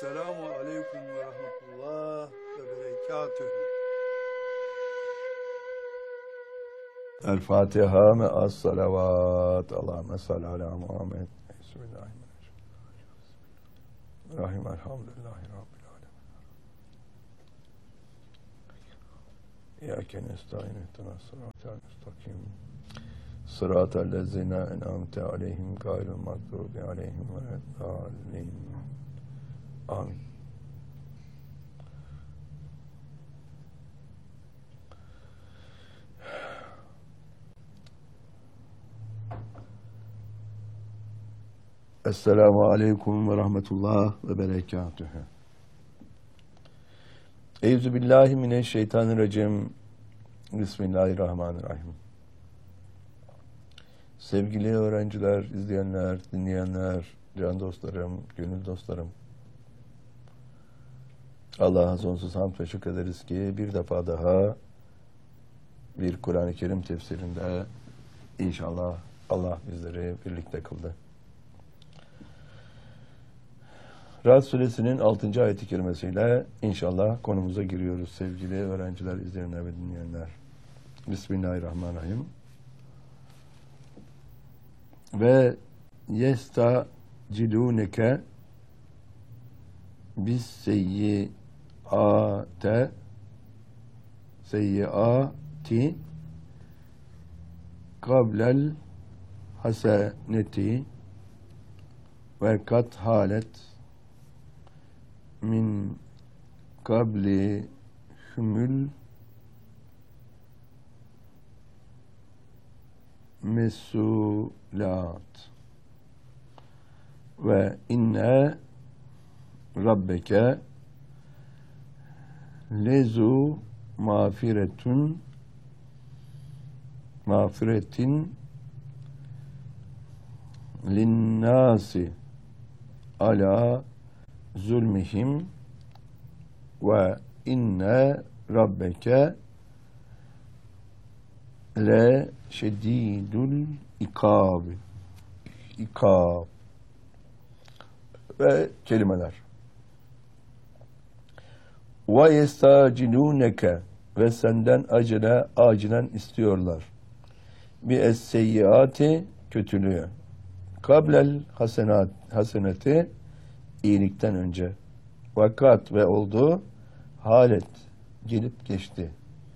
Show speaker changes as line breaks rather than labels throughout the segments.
Selamu aleyküm ve rahmetullah ve berekatühü. El Fatiha me'as salavat. Allahümme salli ala Muhammed. Bismillahirrahmanirrahim. Rahim elhamdülillahi rabbil alemin. İyyâke nestaîn ihdinas sıratal müstakim. Sıratal lezîne en'amte aleyhim gayril mağdûbi aleyhim veleddâllîn. Amin. Esselamu aleyküm ve rahmetullah ve berekatühü. Euzubillahimineşşeytanirracim. Bismillahirrahmanirrahim. Sevgili öğrenciler, izleyenler, dinleyenler, can dostlarım, gönül dostlarım. Allah'a sonsuz hamd ve şükrederiz ki bir defa daha bir Kur'an-ı Kerim tefsirinde inşallah Allah bizleri birlikte kıldı. Ra'd suresinin 6. ayet-i kerimesiyle inşallah konumuza giriyoruz sevgili öğrenciler, izleyenler ve dinleyenler. Bismillahirrahmanirrahim. Ve yestacilûneke bis seyyiati kablel haseneti ve kat halet min kabli hümül mesulat ve inne rabbeke lezu mağfiretin linnâsi ala zulmihim ve inne rabbeke le şedîdül ikâb ve kelimeler. Ve yestacilûneke ve senden acilen istiyorlar. Bi es-seyyiati kötülüğü. Kablel haseneti iyilikten önce. Vakat ve oldu halet gelip geçti.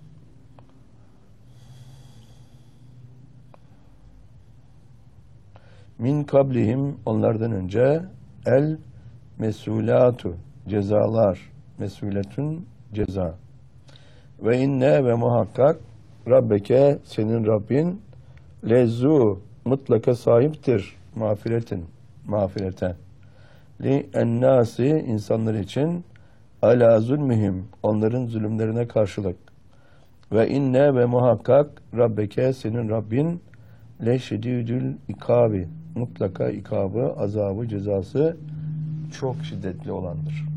Min kablihim onlardan önce el mesulatu cezalar, mesuletün ceza. Ve inne ve muhakkak Rabbeke senin Rabbin lezu mutlaka sahiptir mağfirete. Li ennâsi insanlar için alâ zulmihim onların zulümlerine karşılık. Ve inne ve muhakkak Rabbeke senin Rabbin le şedîdül ikabi mutlaka ikabı, azabı, cezası çok şiddetli olandır.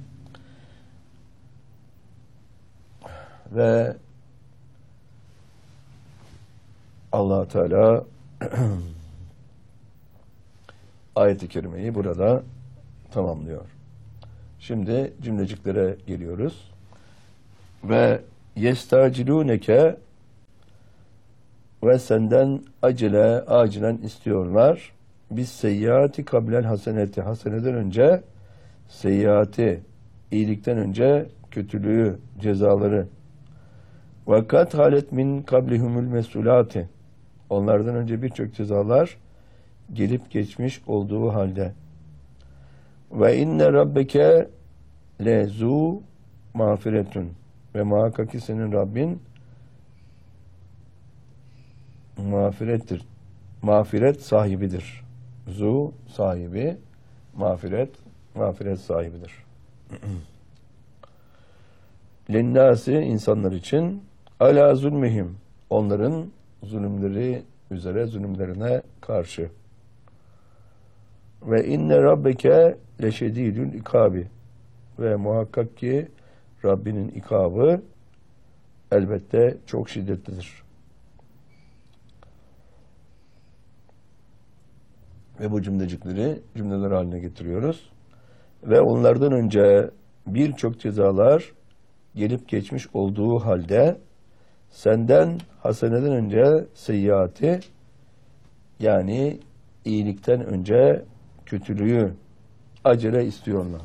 Ve Allah Teala ayet-i kerimeyi burada tamamlıyor. Şimdi cümleciklere geliyoruz. Ve yestacilûneke ve senden acilen istiyorlar. Biz seyyiati kablel haseneti haseneden önce seyyiati iyilikten önce kötülüğü, cezaları. Vakat halet min kablihumul mesulati onlardan önce birçok cezalar gelip geçmiş olduğu halde. Ve inne rabbeke lezu mağfiretun ve muhakkak ki senin Rabbin mağfirettir. Mağfiret sahibidir. Zu sahibi, mağfiret sahibidir. Linnâsi insanlar için alâ zulmihim onların zulümleri üzere zulümlerine karşı. Ve inne rabbeke leşedîdül ikabi ve muhakkak ki Rabbinin ikabı elbette çok şiddetlidir. Ve bu cümleler haline getiriyoruz. ve onlardan önce birçok cezalar gelip geçmiş olduğu halde senden haseneden önce seyyiati, yani iyilikten önce kötülüğü acele istiyorlar.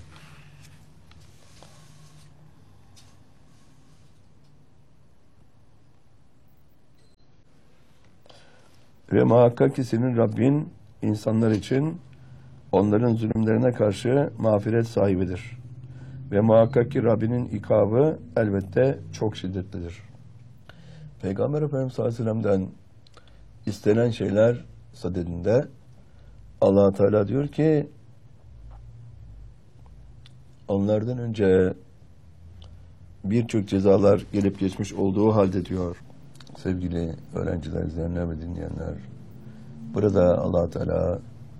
Ve muhakkak ki senin Rabbin insanlar için onların zulümlerine karşı mağfiret sahibidir. Ve muhakkak ki Rabbinin ikabı elbette çok şiddetlidir. Peygamber Efendimiz sallallahu aleyhi ve sellem'den istenen şeyler sadedinde Allah Teala diyor ki onlardan önce birçok cezalar gelip geçmiş olduğu halde diyor sevgili öğrenciler, izleyenler ve dinleyenler. Burada Allah Teala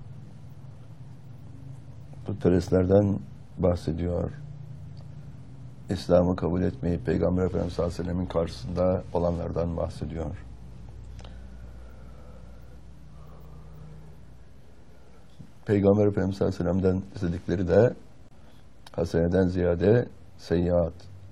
putperestlerden bahsediyor. İslam'ı kabul etmeyip Peygamber Efendimiz sallallahu aleyhi ve sellem'in karşısında olanlardan bahsediyor. Peygamber Efendimiz sallallahu aleyhi ve sellem'den istedikleri de haseneden ziyade seyyiat.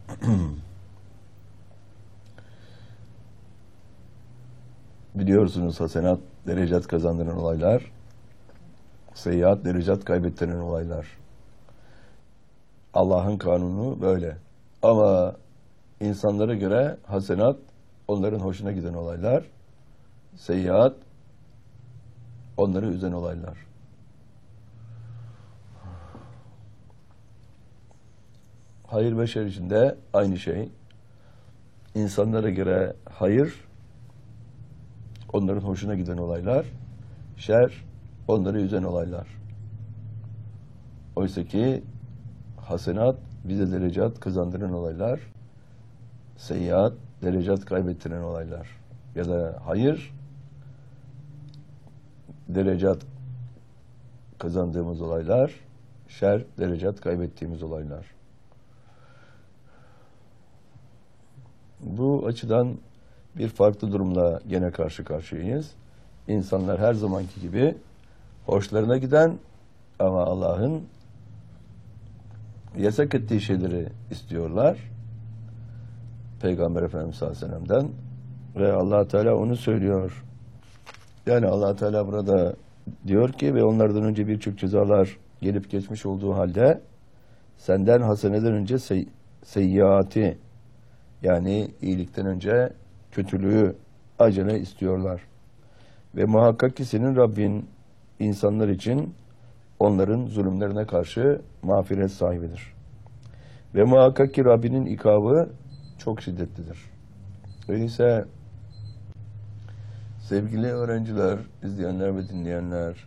Biliyorsunuz hasenat derecat kazandıran olaylar, seyyiat derecat kaybettiren olaylar. Allah'ın kanunu böyle. Ama insanlara göre hasenat onların hoşuna giden olaylar, seyyiat onları üzen olaylar. Hayır ve şer içinde aynı şey. İnsanlara göre hayır onların hoşuna giden olaylar, şer onları üzen olaylar. Oysa ki hasenat bize derecat kazandıran olaylar, seyyiat derecat kaybettiren olaylar. Ya da hayır derecat kazandığımız olaylar, şer derecat kaybettiğimiz olaylar. Bu açıdan bir farklı durumla gene karşı karşıyayız. İnsanlar her zamanki gibi hoşlarına giden ama Allah'ın yasak ettiği şeyleri istiyorlar. Peygamber Efendimiz sallallahu aleyhi ve sellem'den ve Allah Teala onu söylüyor. Yani Allah Teala burada diyor ki ve onlardan önce birçok cezalar gelip geçmiş olduğu halde senden haseneden önce seyyiati, yani iyilikten önce kötülüğü acele istiyorlar. Ve muhakkak ki senin Rabbin insanlar için onların zulümlerine karşı mağfiret sahibidir. Ve muhakkak ki Rabbinin ikabı çok şiddetlidir. Öyleyse sevgili öğrenciler, izleyenler ve dinleyenler,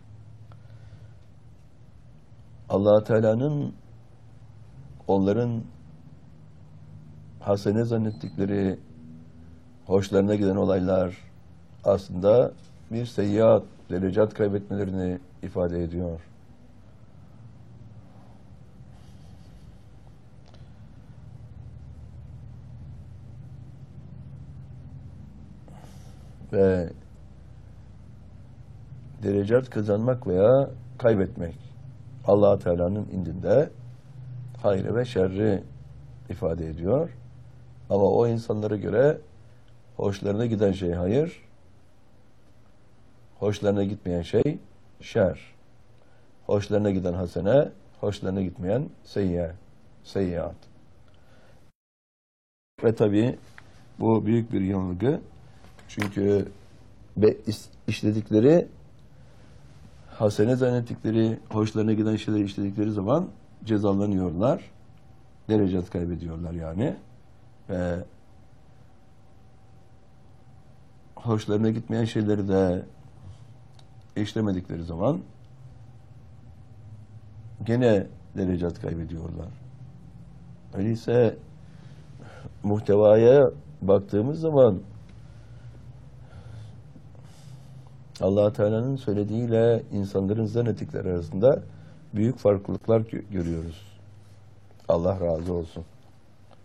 Allah Teala'nın onların hasene zannettikleri, hoşlarına giden olaylar aslında bir seyyiat, derecat kaybetmelerini ifade ediyor. Ve derecat kazanmak veya kaybetmek Allah Teala'nın indinde hayrı ve şerri ifade ediyor. Ama o insanlara göre hoşlarına giden şey hayır, hoşlarına gitmeyen şey şer. Hoşlarına giden hasene, hoşlarına gitmeyen seyyiat. Ve tabii bu büyük bir yanılgı. Çünkü işledikleri, hasene zannettikleri, hoşlarına giden şeyleri işledikleri zaman cezalanıyorlar. Derecat kaybediyorlar yani. Ve hoşlarına gitmeyen şeyleri de işlemedikleri zaman gene derecat kaybediyorlar. Öyleyse muhtevaya baktığımız zaman Allah Teala'nın söylediğiyle insanların zannettikleri arasında büyük farklılıklar görüyoruz. Allah razı olsun.